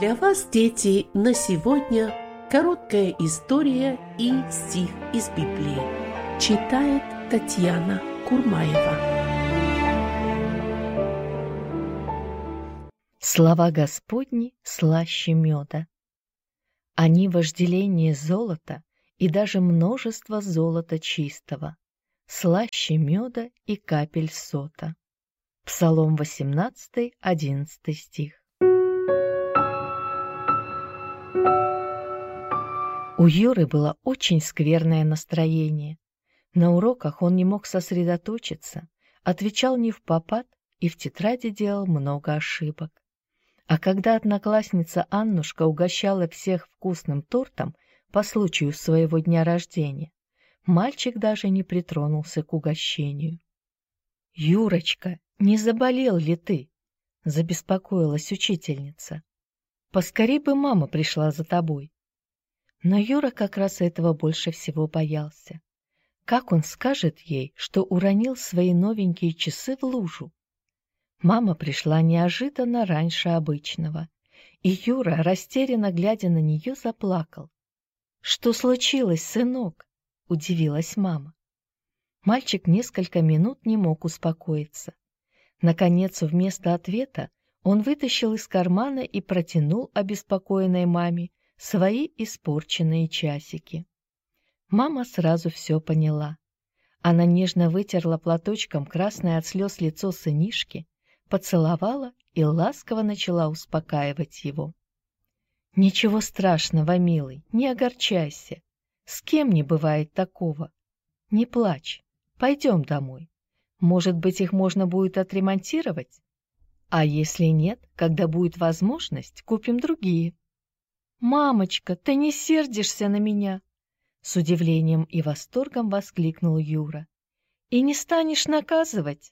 Для вас, дети, на сегодня короткая история и стих из Библии. Читает Татьяна Курмаева. Слова Господни слаще меда. Они вожделение золота и даже множество золота чистого, слаще меда и капель сота. Псалом 18, 11 стих. У Юры было очень скверное настроение. На уроках он не мог сосредоточиться, отвечал невпопад и в тетради делал много ошибок. А когда одноклассница Аннушка угощала всех вкусным тортом по случаю своего дня рождения, мальчик даже не притронулся к угощению. «Юрочка, не заболел ли ты?» – забеспокоилась учительница. «Поскорей бы мама пришла за тобой». Но Юра как раз этого больше всего боялся. Как он скажет ей, что уронил свои новенькие часы в лужу? Мама пришла неожиданно раньше обычного, и Юра, растерянно глядя на нее, заплакал. «Что случилось, сынок?» – удивилась мама. Мальчик несколько минут не мог успокоиться. Наконец, вместо ответа он вытащил из кармана и протянул обеспокоенной маме свои испорченные часики. Мама сразу все поняла. Она нежно вытерла платочком красное от слез лицо сынишки, поцеловала и ласково начала успокаивать его. «Ничего страшного, милый, не огорчайся. С кем не бывает такого? Не плачь, пойдем домой. Может быть, их можно будет отремонтировать? А если нет, когда будет возможность, купим другие». «Мамочка, ты не сердишься на меня?» С удивлением и восторгом воскликнул Юра. «И не станешь наказывать?»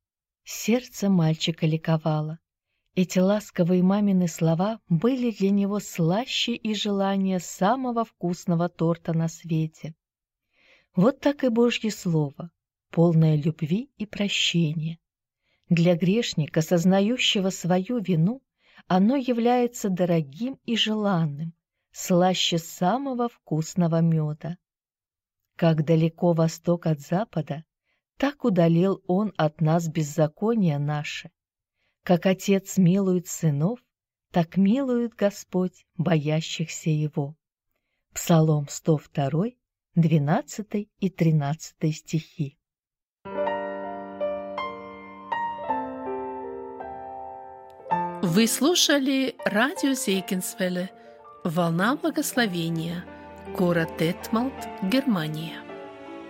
Сердце мальчика ликовало. Эти ласковые мамины слова были для него слаще и желания самого вкусного торта на свете. Вот так и Божье Слово, полное любви и прощения. Для грешника, сознающего свою вину, оно является дорогим и желанным, слаще самого вкусного меда. Как далеко восток от запада, так удалил он от нас беззаконие наше. Как Отец милует сынов, так милует Господь боящихся Его. Псалом 102, 12 и 13 стихи. Вы слушали радио Зейгенсвелле «Волна благословения», город Детмалт, Германия.